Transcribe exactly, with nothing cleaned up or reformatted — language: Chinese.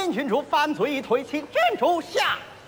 明郡主犯罪，退请郡主下